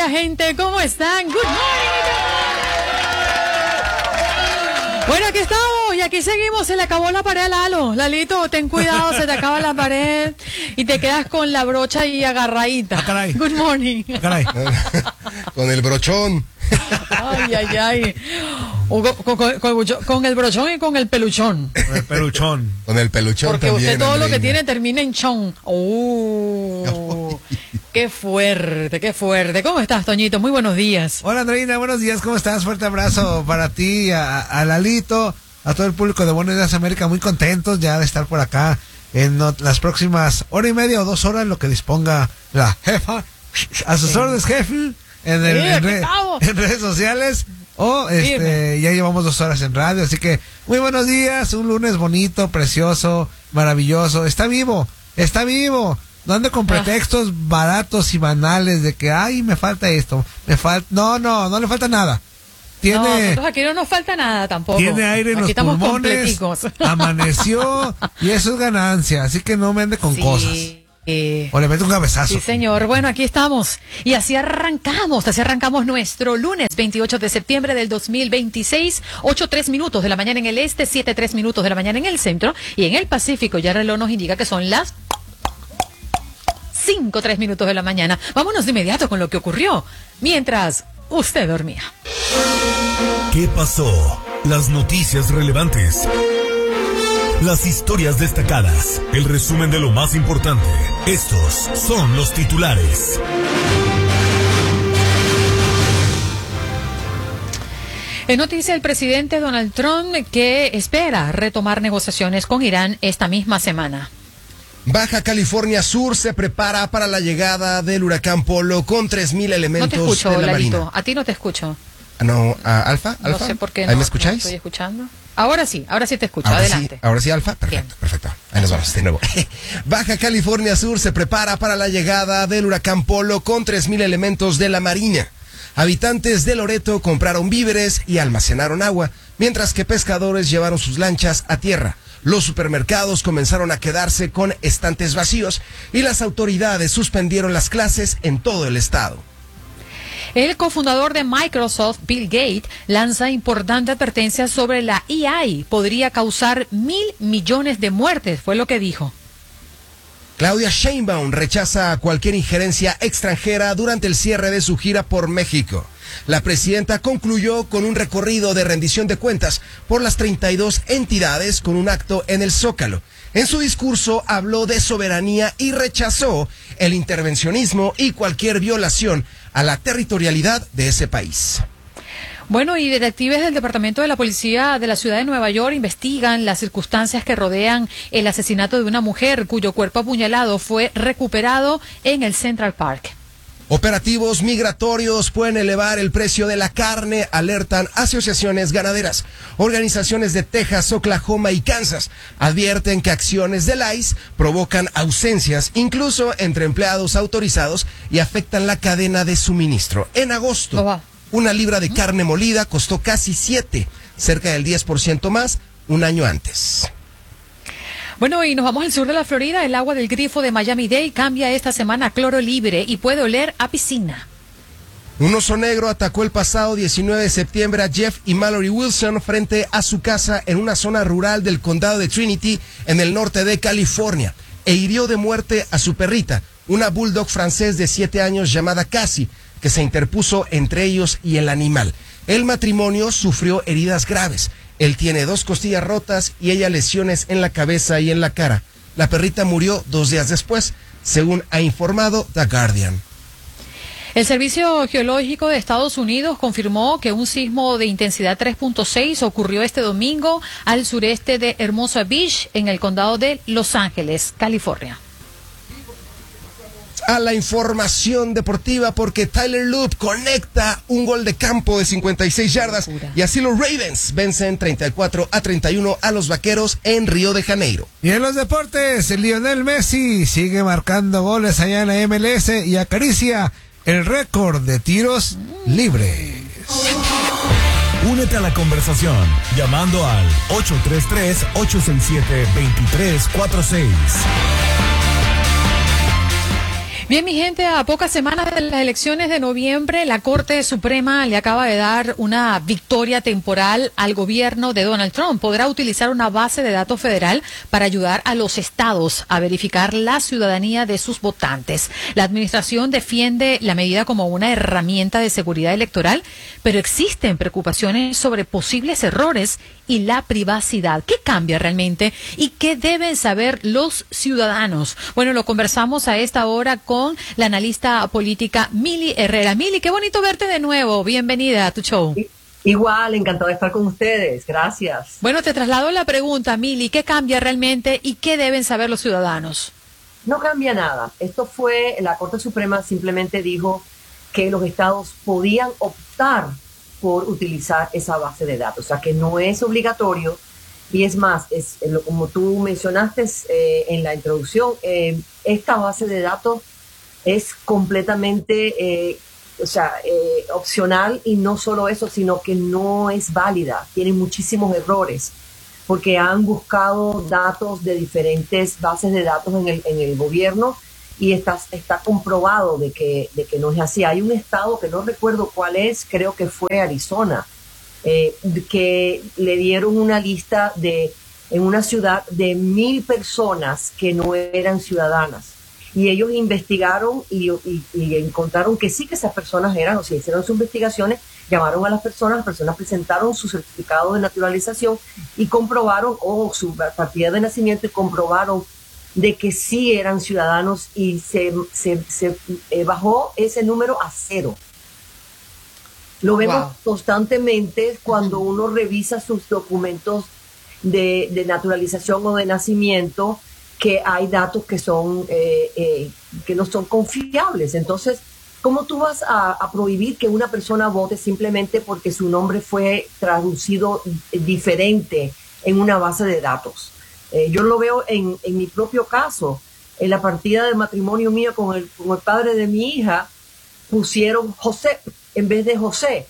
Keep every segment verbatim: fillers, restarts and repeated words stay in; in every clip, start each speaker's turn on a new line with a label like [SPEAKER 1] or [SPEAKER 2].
[SPEAKER 1] días, gente. ¿Cómo están? Good morning. Bueno, aquí estamos y aquí seguimos. Se le acabó la pared a Lalo. Lalito, ten cuidado, se te acaba la pared y te quedas con la brocha ahí agarradita.
[SPEAKER 2] Ah, caray.
[SPEAKER 1] Good morning.
[SPEAKER 2] Ah, caray.
[SPEAKER 3] Con el brochón.
[SPEAKER 1] Ay, ay, ay. O con, con, con, con el brochón y con el peluchón.
[SPEAKER 2] Con el peluchón.
[SPEAKER 3] Con el peluchón.
[SPEAKER 1] Porque
[SPEAKER 3] también,
[SPEAKER 1] usted todo
[SPEAKER 3] Andreina.
[SPEAKER 1] lo que tiene termina en chón. Oh, qué fuerte, qué fuerte. ¿Cómo estás, Toñito? Muy buenos días.
[SPEAKER 2] Hola, Andreina, buenos días, ¿cómo estás? Fuerte abrazo para ti, a, a Lalito, a todo el público de Buenos Días América, muy contentos ya de estar por acá en no, las próximas hora y media o dos horas, lo que disponga la jefa, a sus órdenes, jefe, en, el,
[SPEAKER 1] Sí,
[SPEAKER 2] en, re,
[SPEAKER 1] estamos.
[SPEAKER 2] en redes sociales. O este, ya llevamos dos horas en radio, así que muy buenos días, un lunes bonito, precioso, maravilloso, está vivo, está vivo, no ande con pretextos ah. baratos y banales de que, ay, me falta esto, me falta, no, no, no le falta nada. Tiene,
[SPEAKER 1] no, nosotros aquí no nos falta nada tampoco.
[SPEAKER 2] Tiene aire en
[SPEAKER 1] aquí
[SPEAKER 2] los
[SPEAKER 1] estamos
[SPEAKER 2] pulmones, amaneció y eso es ganancia, así que no me ande con
[SPEAKER 1] sí.
[SPEAKER 2] cosas. Eh, o le mete un cabezazo.
[SPEAKER 1] Sí, señor. Bueno, aquí estamos. Y así arrancamos. Así arrancamos nuestro lunes veintiocho de septiembre del dos mil veintiséis. ocho tres minutos de la mañana en el este, siete tres minutos de la mañana en el centro. Y en el Pacífico ya el reloj nos indica que son las cinco tres minutos de la mañana. Vámonos de inmediato con lo que ocurrió mientras usted dormía.
[SPEAKER 4] ¿Qué pasó? Las noticias relevantes. Las historias destacadas, el resumen de lo más importante. Estos son los titulares.
[SPEAKER 1] En noticia, el presidente Donald Trump que espera retomar negociaciones con Irán esta misma semana.
[SPEAKER 3] Baja California Sur se prepara para la llegada del huracán Polo con tres mil elementos
[SPEAKER 1] no te escucho,
[SPEAKER 3] de la
[SPEAKER 1] Lalito.
[SPEAKER 3] Marina.
[SPEAKER 1] A ti no te escucho.
[SPEAKER 3] No, uh, Alfa, Alfa.
[SPEAKER 1] No sé por qué
[SPEAKER 3] ¿Ahí
[SPEAKER 1] no,
[SPEAKER 3] me escucháis?
[SPEAKER 1] no estoy escuchando. Ahora sí, ahora sí te escucho.
[SPEAKER 3] Ahora
[SPEAKER 1] Adelante.
[SPEAKER 3] Sí, ahora sí, Alfa. Perfecto,
[SPEAKER 1] Bien.
[SPEAKER 3] perfecto. Ahí nos vamos de nuevo. Baja California Sur se prepara para la llegada del huracán Polo con tres mil elementos de la Marina. Habitantes de Loreto compraron víveres y almacenaron agua, mientras que pescadores llevaron sus lanchas a tierra. Los supermercados comenzaron a quedarse con estantes vacíos y las autoridades suspendieron las clases en todo el estado.
[SPEAKER 1] El cofundador de Microsoft, Bill Gates, lanza importante advertencia sobre la I A. Podría causar mil millones de muertes, fue lo que dijo.
[SPEAKER 3] Claudia Sheinbaum rechaza cualquier injerencia extranjera durante el cierre de su gira por México. La presidenta concluyó con un recorrido de rendición de cuentas por las treinta y dos entidades con un acto en el Zócalo. En su discurso habló de soberanía y rechazó el intervencionismo y cualquier violación a la territorialidad de ese país.
[SPEAKER 1] Bueno, y detectives del Departamento de la Policía de la Ciudad de Nueva York investigan las circunstancias que rodean el asesinato de una mujer cuyo cuerpo apuñalado fue recuperado en el Central Park.
[SPEAKER 3] Operativos migratorios pueden elevar el precio de la carne, alertan asociaciones ganaderas. Organizaciones de Texas, Oklahoma y Kansas advierten que acciones del I C E provocan ausencias, incluso entre empleados autorizados, y afectan la cadena de suministro. En agosto,
[SPEAKER 1] Oh,
[SPEAKER 3] una libra de carne molida costó casi siete, cerca del diez por ciento más, un año antes.
[SPEAKER 1] Bueno, y nos vamos al sur de la Florida. El agua del grifo de Miami-Dade cambia esta semana a cloro libre y puede oler a piscina.
[SPEAKER 3] Un oso negro atacó el pasado diecinueve de septiembre a Jeff y Mallory Wilson frente a su casa en una zona rural del condado de Trinity, en el norte de California, e hirió de muerte a su perrita, una bulldog francés de siete años llamada Cassie, que se interpuso entre ellos y el animal. El matrimonio sufrió heridas graves. Él tiene dos costillas rotas y ella lesiones en la cabeza y en la cara. La perrita murió dos días después, según ha informado The Guardian.
[SPEAKER 1] El Servicio Geológico de Estados Unidos confirmó que un sismo de intensidad tres punto seis ocurrió este domingo al sureste de Hermosa Beach, en el condado de Los Ángeles, California.
[SPEAKER 3] A la información deportiva, porque Tyler Loop conecta un gol de campo de cincuenta y seis yardas y así los Ravens vencen treinta y cuatro a treinta y uno a los Vaqueros en Río de Janeiro.
[SPEAKER 2] Y en los deportes, Lionel Messi sigue marcando goles allá en la M L S y acaricia el récord de tiros libres.
[SPEAKER 4] Únete a la conversación llamando al ocho tres tres, ocho seis siete, dos tres cuatro seis.
[SPEAKER 1] Bien, mi gente, a pocas semanas de las elecciones de noviembre, la Corte Suprema le acaba de dar una victoria temporal al gobierno de Donald Trump. Podrá utilizar una base de datos federal para ayudar a los estados a verificar la ciudadanía de sus votantes. La administración defiende la medida como una herramienta de seguridad electoral, pero existen preocupaciones sobre posibles errores y la privacidad. ¿Qué cambia realmente y qué deben saber los ciudadanos? Bueno, lo conversamos a esta hora con la analista política Mili Herrera. Mili, qué bonito verte de nuevo. Bienvenida a tu show.
[SPEAKER 5] Igual, encantado de estar con ustedes. Gracias.
[SPEAKER 1] Bueno, te traslado la pregunta, Mili. ¿Qué cambia realmente y qué deben saber los ciudadanos?
[SPEAKER 5] No cambia nada. Esto fue, la Corte Suprema simplemente dijo que los estados podían optar por utilizar esa base de datos. O sea, que no es obligatorio. Y es más, es como tú mencionaste eh, en la introducción, eh, esta base de datos es completamente eh, o sea, eh, opcional, y no solo eso, sino que no es válida. Tiene muchísimos errores porque han buscado datos de diferentes bases de datos en el, en el gobierno y está, está comprobado de que, de que no es así. Hay un estado que no recuerdo cuál es, creo que fue Arizona, eh, que le dieron una lista de, en una ciudad, de mil personas que no eran ciudadanas. Y ellos investigaron y, y, y encontraron que sí que esas personas eran, o sea, hicieron sus investigaciones, llamaron a las personas, las personas presentaron su certificado de naturalización y comprobaron, o su partida de nacimiento, y comprobaron de que sí eran ciudadanos, y se, se, se eh, bajó ese número a cero. Lo vemos wow. constantemente cuando uno revisa sus documentos de, de naturalización o de nacimiento, que hay datos que son eh, eh, que no son confiables. Entonces, ¿cómo tú vas a, a prohibir que una persona vote simplemente porque su nombre fue traducido diferente en una base de datos? Eh, yo lo veo en, en mi propio caso. En la partida de matrimonio mío con el, con el padre de mi hija, pusieron José en vez de José.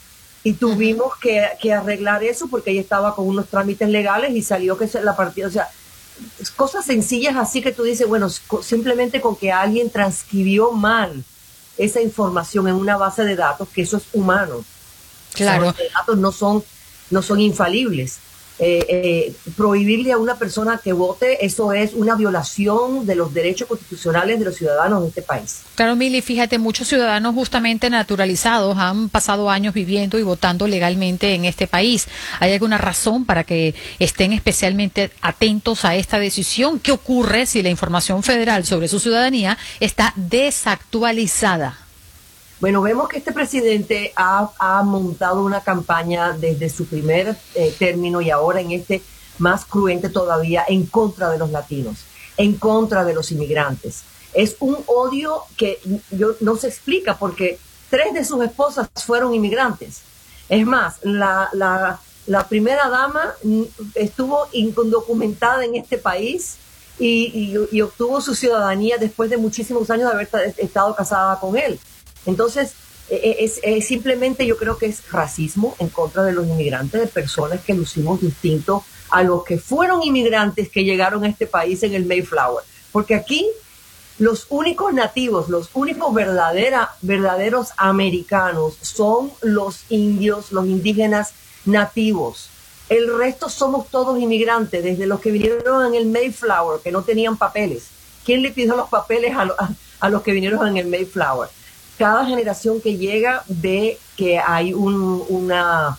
[SPEAKER 5] Y tuvimos que, que arreglar eso porque ella estaba con unos trámites legales y salió que la partida, o sea, cosas sencillas así que tú dices, bueno, simplemente con que alguien transcribió mal esa información en una base de datos, que eso es humano.
[SPEAKER 1] Claro.
[SPEAKER 5] Los datos no son, no son infalibles. Eh, eh, prohibirle a una persona que vote, eso es una violación de los derechos constitucionales de los ciudadanos de este país.
[SPEAKER 1] Claro, Mili, fíjate, muchos ciudadanos justamente naturalizados han pasado años viviendo y votando legalmente en este país. ¿Hay alguna razón para que estén especialmente atentos a esta decisión? ¿Qué ocurre si la información federal sobre su ciudadanía está desactualizada?
[SPEAKER 5] Bueno, vemos que este presidente ha, ha montado una campaña desde su primer eh, término y ahora en este más cruente todavía, en contra de los latinos, en contra de los inmigrantes. Es un odio que yo, no se explica porque tres de sus esposas fueron inmigrantes. Es más, la, la, la primera dama estuvo indocumentada en este país y, y, y obtuvo su ciudadanía después de muchísimos años de haber estado casada con él. Entonces, es, es simplemente, yo creo que es racismo en contra de los inmigrantes, de personas que lucimos distinto a los que fueron inmigrantes que llegaron a este país en el Mayflower. Porque aquí los únicos nativos, los únicos verdadera, verdaderos americanos son los indios, los indígenas nativos. El resto somos todos inmigrantes, desde los que vinieron en el Mayflower, que no tenían papeles. ¿Quién le pidió los papeles a, lo, a, a los que vinieron en el Mayflower? Cada generación que llega ve que hay un, una,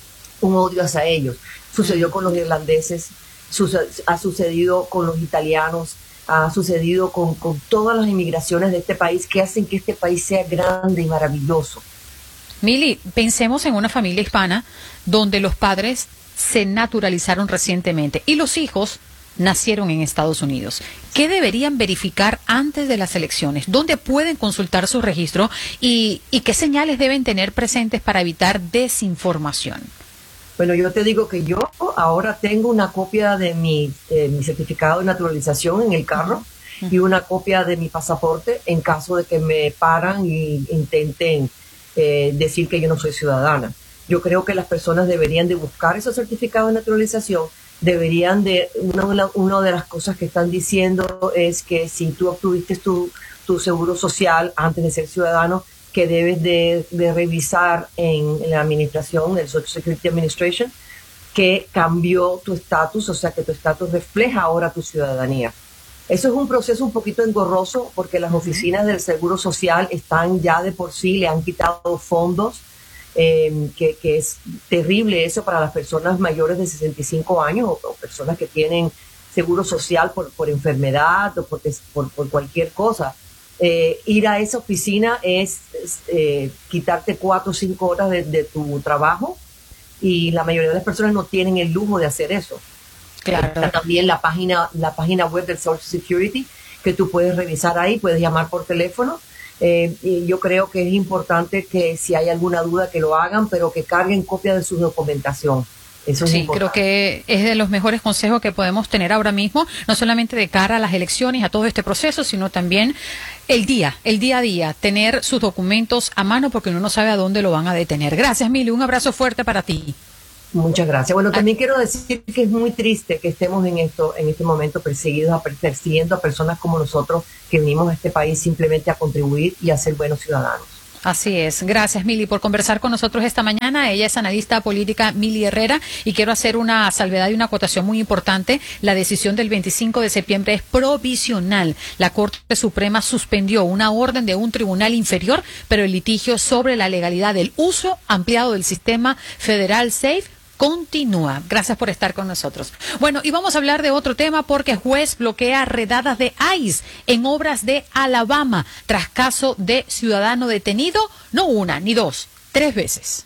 [SPEAKER 5] un odio hacia ellos. Sucedió con los irlandeses, suced, ha sucedido con los italianos, ha sucedido con, con todas las inmigraciones de este país que hacen que este país sea grande y maravilloso.
[SPEAKER 1] Mili, pensemos en una familia hispana donde los padres se naturalizaron recientemente y los hijos nacieron en Estados Unidos. ¿Qué deberían verificar antes de las elecciones? ¿Dónde pueden consultar su registro? ¿Y, y qué señales deben tener presentes para evitar desinformación?
[SPEAKER 5] Bueno, yo te digo que yo ahora tengo una copia de mi, eh, mi certificado de naturalización en el carro uh-huh. y una copia de mi pasaporte en caso de que me paran e intenten eh, decir que yo no soy ciudadana. Yo creo que las personas deberían de buscar esos certificados de naturalización. Deberían de, una, una de las cosas que están diciendo es que si tú obtuviste tu, tu seguro social antes de ser ciudadano, que debes de, de revisar en, en la administración, el Social Security Administration, que cambió tu estatus, o sea que tu estatus refleja ahora tu ciudadanía. Eso es un proceso un poquito engorroso porque las oficinas del Seguro Social están ya de por sí, le han quitado fondos, eh, que, que es terrible eso para las personas mayores de sesenta y cinco años o, o personas que tienen seguro social por, por enfermedad o por, por, por cualquier cosa. Eh, ir a esa oficina es, es eh, quitarte cuatro o cinco horas de, de tu trabajo, y la mayoría de las personas no tienen el lujo de hacer eso. Claro. Está también la página, la página web del Social Security, que tú puedes revisar ahí, puedes llamar por teléfono. Eh, y yo creo que es importante que si hay alguna duda que lo hagan, pero que carguen copia de su documentación. Eso es
[SPEAKER 1] sí,
[SPEAKER 5] importante.
[SPEAKER 1] Creo que es de los mejores consejos que podemos tener ahora mismo, no solamente de cara a las elecciones, a todo este proceso, sino también el día, el día a día, tener sus documentos a mano porque uno no sabe a dónde lo van a detener. Gracias, Mili, un abrazo fuerte para ti.
[SPEAKER 5] Muchas gracias. Bueno, también quiero decir que es muy triste que estemos en esto, en este momento perseguidos, persiguiendo a personas como nosotros que venimos a este país simplemente a contribuir y a ser buenos ciudadanos.
[SPEAKER 1] Así es. Gracias, Mili, por conversar con nosotros esta mañana. Ella es analista política, Mili Herrera, y quiero hacer una salvedad y una acotación muy importante. La decisión del veinticinco de septiembre es provisional. La Corte Suprema suspendió una orden de un tribunal inferior, pero el litigio sobre la legalidad del uso ampliado del sistema federal SAFE continúa. Gracias por estar con nosotros. Bueno, y vamos a hablar de otro tema porque juez bloquea redadas de ICE en obras de Alabama tras caso de ciudadano detenido, no una ni dos, tres veces.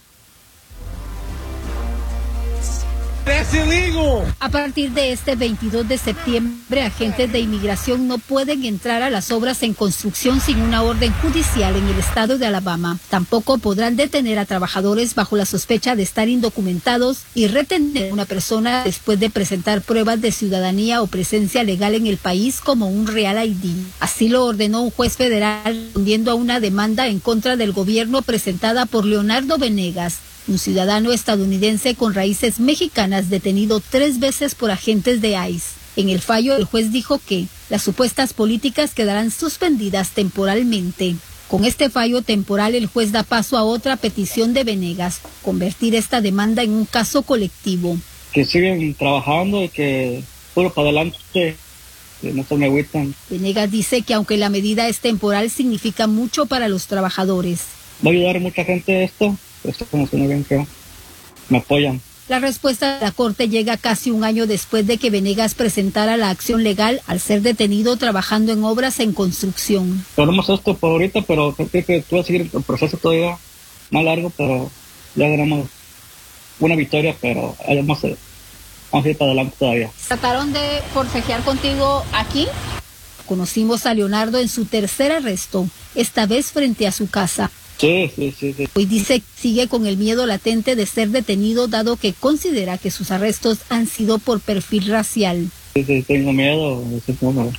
[SPEAKER 6] ¡Es ilegal!
[SPEAKER 7] A partir de este veintidós de septiembre, agentes de inmigración no pueden entrar a las obras en construcción sin una orden judicial en el estado de Alabama. Tampoco podrán detener a trabajadores bajo la sospecha de estar indocumentados y retener a una persona después de presentar pruebas de ciudadanía o presencia legal en el país como un Real I D. Así lo ordenó un juez federal respondiendo a una demanda en contra del gobierno presentada por Leonardo Venegas, un ciudadano estadounidense con raíces mexicanas detenido tres veces por agentes de ICE. En el fallo, el juez dijo que las supuestas políticas quedarán suspendidas temporalmente. Con este fallo temporal, el juez da paso a otra petición de Venegas, convertir esta demanda en un caso colectivo.
[SPEAKER 8] Que siguen trabajando y que puro para adelante, que no se me agüitan.
[SPEAKER 7] Venegas dice que aunque la medida es temporal, significa mucho para los trabajadores.
[SPEAKER 8] Va a ayudar a mucha gente esto. Esto como suena bien feo. Me apoyan.
[SPEAKER 7] La respuesta de la Corte llega casi un año después de que Venegas presentara la acción legal al ser detenido trabajando en obras en construcción.
[SPEAKER 8] Tenemos esto por ahorita, pero creo que tú vas a seguir el proceso todavía más largo, pero ya ganamos una victoria, pero vamos a, vamos a ir para adelante todavía.
[SPEAKER 7] ¿Trataron de forcejear contigo aquí? Conocimos a Leonardo en su tercer arresto, esta vez frente a su casa.
[SPEAKER 8] Sí, sí, sí, sí.
[SPEAKER 7] Hoy dice que sigue con el miedo latente de ser detenido, dado que considera que sus arrestos han sido por perfil racial.
[SPEAKER 8] Sí, sí, tengo miedo, sí, no,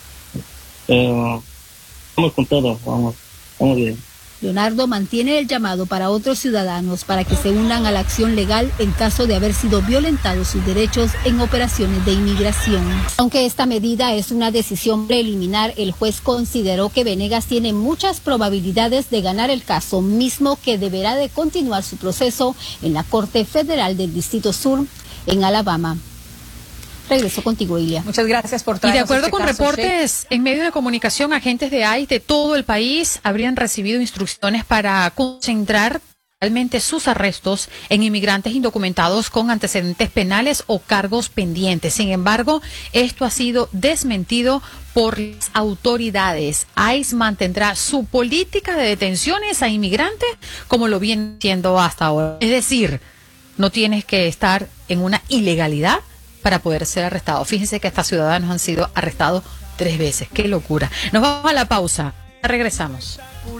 [SPEAKER 8] pero vamos con todo, vamos, vamos bien.
[SPEAKER 7] Leonardo mantiene el llamado para otros ciudadanos para que se unan a la acción legal en caso de haber sido violentados sus derechos en operaciones de inmigración. Aunque esta medida es una decisión preliminar, el juez consideró que Venegas tiene muchas probabilidades de ganar el caso, mismo que deberá de continuar su proceso en la Corte Federal del Distrito Sur en Alabama. Regreso contigo, Ilia.
[SPEAKER 1] Muchas gracias por traernos. Y de acuerdo este con caso, reportes ¿sí? en medios de comunicación, agentes de ICE de todo el país habrían recibido instrucciones para concentrar realmente sus arrestos en inmigrantes indocumentados con antecedentes penales o cargos pendientes. Sin embargo, esto ha sido desmentido por las autoridades. ICE mantendrá su política de detenciones a inmigrantes como lo viene siendo hasta ahora. Es decir, no tienes que estar en una ilegalidad para poder ser arrestado. Fíjense que hasta ciudadanos han sido arrestados tres veces. ¡Qué locura! Nos vamos a la pausa. Regresamos.